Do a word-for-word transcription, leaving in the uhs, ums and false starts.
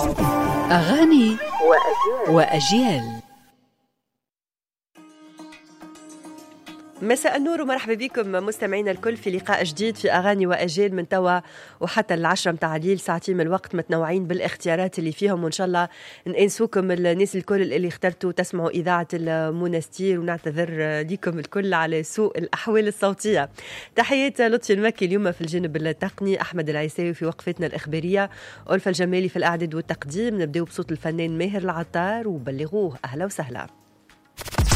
أغاني وأجيال, وأجيال. مساء النور ومرحبا بكم مستمعينا الكل في لقاء جديد في أغاني وأجيال من توا وحتى العشرة متاع الليل، ساعتين من الوقت متنوعين بالاختيارات اللي فيهم، وإن شاء الله ننسوكم الناس الكل اللي اخترتوا تسمعوا إذاعة المنستير، ونعتذر لكم الكل على سوء الأحوال الصوتية. تحية لطفي المكي اليوم في الجانب التقني، أحمد العيساوي في وقفتنا الإخبارية، ألفة الجمالي في الإعداد والتقديم. نبدأ بصوت الفنان ماهر العطار وبلغوه أهلا وسهلا.